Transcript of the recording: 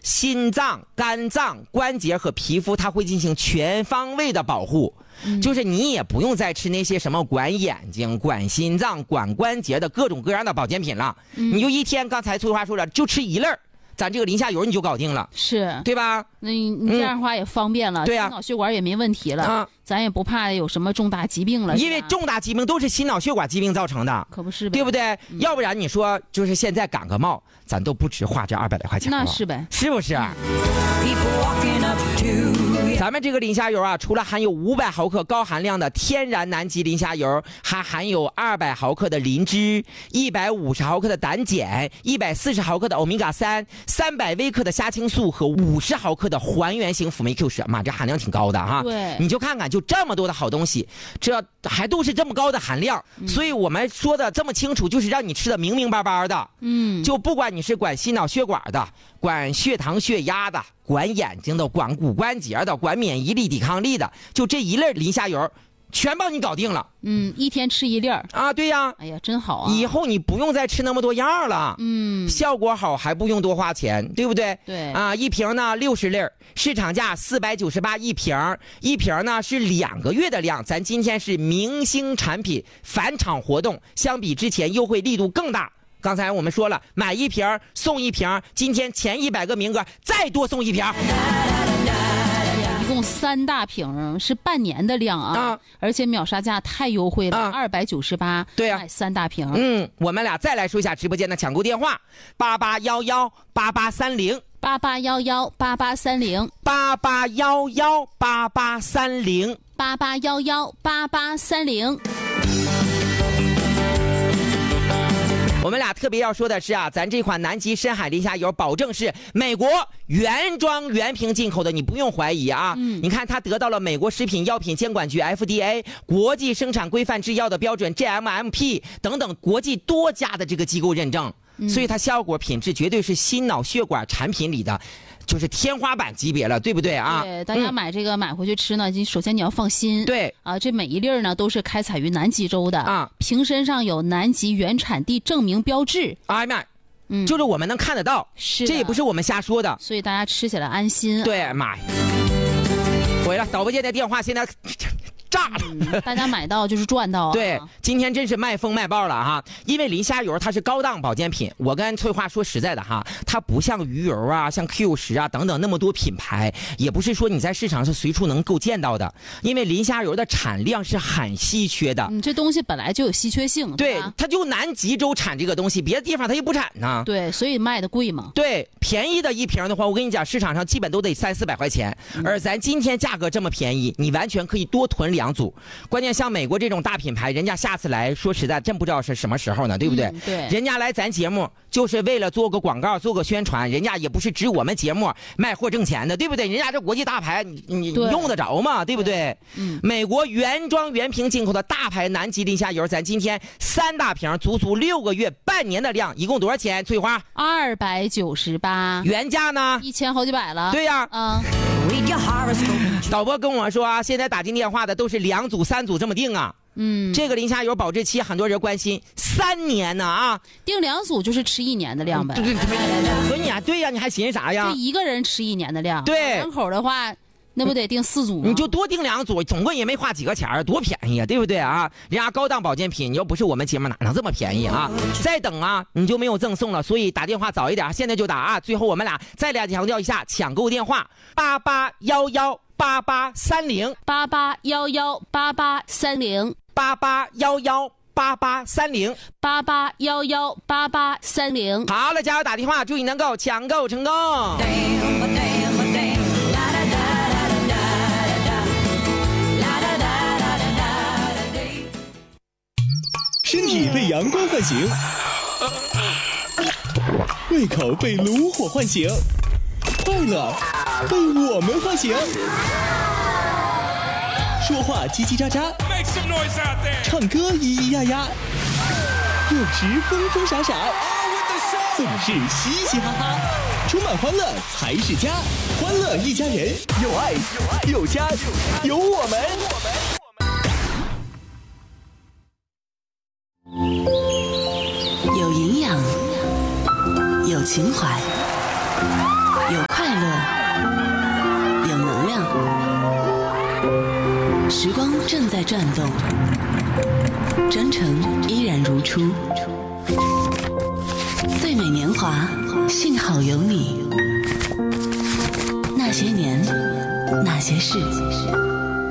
心脏、肝脏、关节和皮肤，它会进行全方位的保护。就是你也不用再吃那些什么管眼睛、管心脏、管关节的各种各样的保健品了，你就一天，刚才翠花说了，就吃一粒儿，咱这个临下油你就搞定了， 是对吧？ 那你这样的话也方便了， 对呀， 心脑血管也没问题了，咱也不怕有什么重大疾病了， 因为重大疾病都是心脑血管疾病造成的， 可不是呗， 对不对？要不然你说就是现在感个冒，咱都不值花这200来块钱， 那是呗， 是不是？咱们这个磷虾油啊，除了含有500毫克高含量的天然南极磷虾油，还含有200毫克的磷脂、150毫克的胆碱、140毫克的欧米伽3、300微克的虾青素和50毫克的还原型辅酶 Q 10，妈，这含量挺高的哈。 对， 你就看看，就这么多的好东西，这还都是这么高的含量，所以我们说的这么清楚，就是让你吃的明明白白的。就不管你是管心脑血管的，管血糖血压的，管眼睛的，管骨关节的，管免疫力抵抗力的，就这一类磷虾油全帮你搞定了。 一天吃1粒啊，对呀， 哎呀，真好啊！ 以后你不用再吃那么多样了，效果好还不用多花钱，对不对？ 对啊，一瓶呢60粒，市场价498一瓶，一瓶呢是2个月的量，咱今天是明星产品返场活动，相比之前优惠力度更大。刚才我们说了，买1瓶送1瓶，今天前100个名额再多送1瓶。 一共3大瓶，是半年的量啊！而且秒杀价太优惠了，298， 对啊， 买3大瓶。 我们俩再来说一下直播间的抢购电话 ：88118830，88118830，88118830。 我们俩特别要说的是啊，咱这款南极深海磷虾油保证是美国原装原瓶进口的，你不用怀疑啊。你看它得到了美国食品药品监管局 FDA 国际生产规范制药的标准 GMP 等等国际多家的这个机构认证，所以它效果品质绝对是心脑血管产品里的就是天花板级别了，对不对啊？ 对，大家买这个买回去吃呢，首先你要放心。 对啊，这每一粒呢都是开采于南极洲的啊，瓶身上有南极原产地证明标志。 哎妈，就是我们能看得到， 是这也不是我们瞎说的， 所以大家吃起来安心。 对，妈呀，回了，导播间的电话现在炸了， 大家买到就是赚到啊！ 对，今天真是卖疯卖爆了哈！因为磷虾油它是高档保健品，我跟翠花说实在的哈，它不像鱼油啊、像 Q 10啊等等那么多品牌，也不是说你在市场上随处能够见到的。因为磷虾油的产量是很稀缺的， 这东西本来就有稀缺性， 对，它就南极洲产这个东西，别的地方它又不产呢。 对，所以卖的贵嘛。 对，便宜的一瓶的话，我跟你讲，市场上基本都得300-400块钱，而咱今天价格这么便宜，你完全可以多囤2组。关键像美国这种大品牌，人家下次来说实在真不知道是什么时候呢，对不对？ 对， 人家来咱节目就是为了做个广告、做个宣传，人家也不是指我们节目卖货挣钱的，对不对？人家这国际大牌，你用得着吗？对不对？美国原装原瓶进口的大牌南极磷虾油，咱今天3大瓶，足足6个月、半年的量，一共多少钱？翠花 ？298，原价呢 ？1000好几百了。 对呀，导播跟我说啊，现在打进电话的都是2组、3组这么定啊。这个磷虾油保质期很多人关心3年呢啊， 定2组就是吃1年的量呗。 对，所以你啊，对呀，你还寻思啥呀？ 就一个人吃1年的量。 对， 2口的话，那不得定4组吗？ 你就多定2组，总共也没花几个钱，多便宜啊，对不对啊？人家高档保健品，你要不是我们节目哪能这么便宜啊？再等啊，你就没有赠送了，所以打电话早一点，现在就打啊！最后我们俩再来强调一下抢购电话，88118830，88118830，88118830。好了，加油打电话，祝你能够抢购成功。 身体被阳光唤醒，胃口被炉火唤醒，快乐被我们唤醒。说话叽叽喳喳，唱歌咿咿呀呀，有时疯疯傻傻，总是嘻嘻哈哈，充满欢乐才是家，欢乐一家人，有爱有家有我们。 有营养，有情怀，有快时光正在转动，真诚依然如初。最美年华，幸好有你。那些年，那些事。